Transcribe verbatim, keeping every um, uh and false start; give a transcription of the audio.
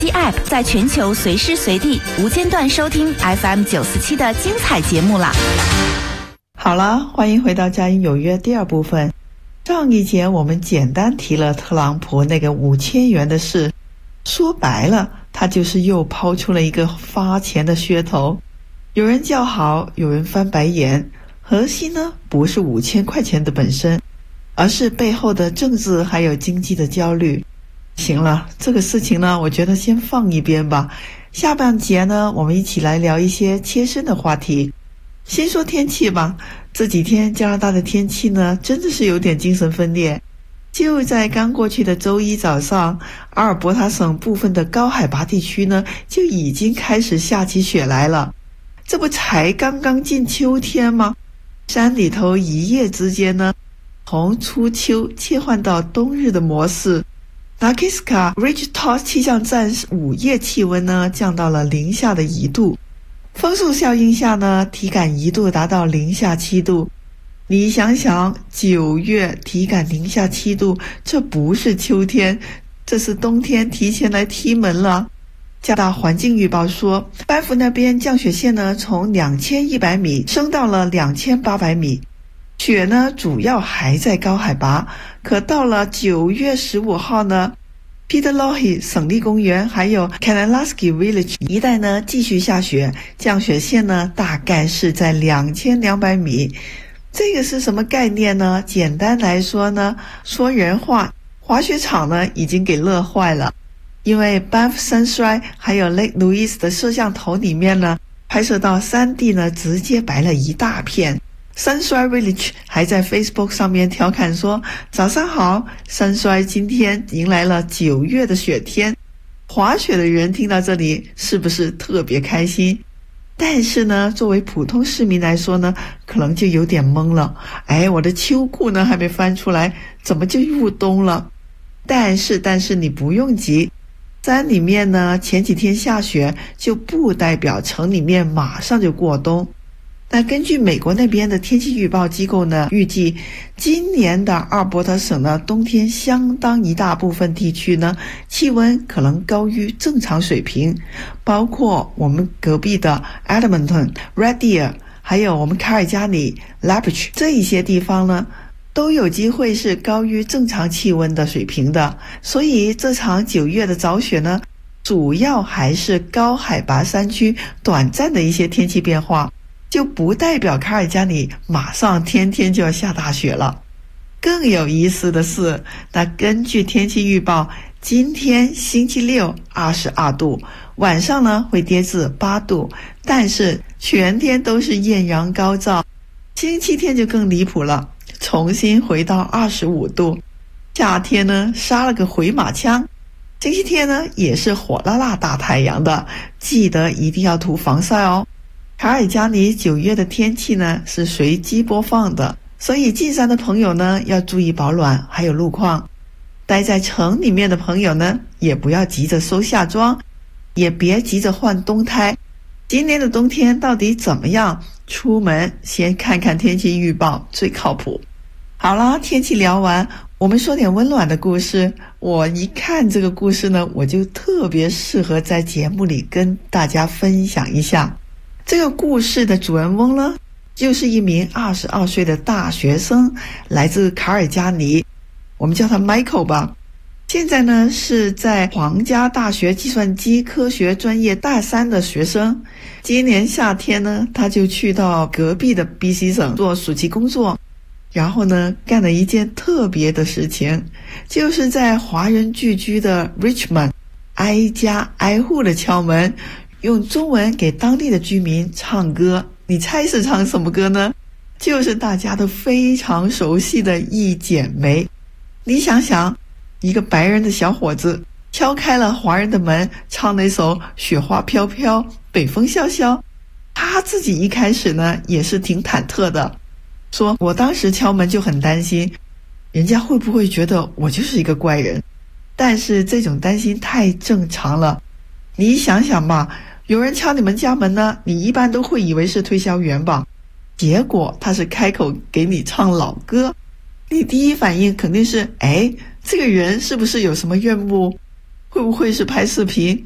App 在全球随时随地无间断收听 F M 九四七的精彩节目啦。 好了，欢迎回到佳音有约第二部分。上一节我们简单提了特朗普那个五千元的事，说白了，他就是又抛出了一个发钱的噱头。有人叫好，有人翻白眼。核心呢，不是五千块钱的本身，而是背后的政治还有经济的焦虑。行了，这个事情呢，我觉得先放一边吧。下半节呢，我们一起来聊一些切身的话题。先说天气吧，这几天加拿大的天气呢，真的是有点精神分裂。就在刚过去的周一早上，阿尔伯塔省部分的高海拔地区呢，就已经开始下起雪来了。这不才刚刚进秋天吗？山里头一夜之间呢，从初秋切换到冬日的模式。Nakiska Ridgetop 气象站午夜气温呢降到了零下的一度，风速效应下呢，体感一度达到零下七度。你想想，九月体感零下七度，这不是秋天，这是冬天提前来踢门了。加拿大环境预报说，班夫那边降雪线呢从两千一百米升到了两千八百米。雪呢主要还在高海拔，可到了九月十五号呢 Peter Loughy 省立公园还有 Kananaskis Village 一带呢继续下雪，降雪线呢大概是在两千两百米。这个是什么概念呢？简单来说呢，说人话，滑雪场呢已经给乐坏了。因为 Banff Sunshine 还有 Lake Louise 的摄像头里面呢，拍摄到山地呢直接白了一大片。Sunshine Village 还在 Facebook 上面调侃说，早上好， Sunshine 今天迎来了九月的雪天。滑雪的人听到这里是不是特别开心？但是呢，作为普通市民来说呢，可能就有点懵了。哎，我的秋裤呢还没翻出来，怎么就入冬了？但是但是你不用急，山里面呢前几天下雪就不代表城里面马上就过冬。那根据美国那边的天气预报机构呢，预计今年的阿尔伯塔省呢，冬天相当一大部分地区呢，气温可能高于正常水平，包括我们隔壁的 Edmonton、Red Deer， 还有我们卡尔加里、Lethbridge 这一些地方呢，都有机会是高于正常气温的水平的。所以这场九月的早雪呢，主要还是高海拔山区短暂的一些天气变化，就不代表卡尔加里马上天天就要下大雪了。更有意思的是，那根据天气预报，今天星期六二十二度，晚上呢会跌至八度，但是全天都是艳阳高照。星期天就更离谱了，重新回到二十五度，夏天呢杀了个回马枪。星期天呢也是火辣辣大太阳的，记得一定要涂防晒哦。卡尔加里九月的天气呢是随机播放的，所以进山的朋友呢要注意保暖还有路况。待在城里面的朋友呢也不要急着收夏装，也别急着换冬胎。今年的冬天到底怎么样？出门先看看天气预报最靠谱。好了，天气聊完，我们说点温暖的故事。我一看这个故事呢，我就特别适合在节目里跟大家分享一下。这个故事的主人翁呢，就是一名二十二岁的大学生，来自卡尔加里，我们叫他 Michael 吧。现在呢是在皇家大学计算机科学专业大三的学生。今年夏天呢，他就去到隔壁的 B C 省做暑期工作，然后呢干了一件特别的事情，就是在华人聚居的 Richmond 挨家挨户的敲门，用中文给当地的居民唱歌。你猜是唱什么歌呢？就是大家都非常熟悉的《一剪梅》。你想想，一个白人的小伙子敲开了华人的门，唱那首《雪花飘飘，北风萧萧》。他自己一开始呢也是挺忐忑的，说我当时敲门就很担心，人家会不会觉得我就是一个怪人。但是这种担心太正常了。你想想吧，有人敲你们家门呢，你一般都会以为是推销员吧，结果他是开口给你唱老歌，你第一反应肯定是，哎，这个人是不是有什么任务？会不会是拍视频？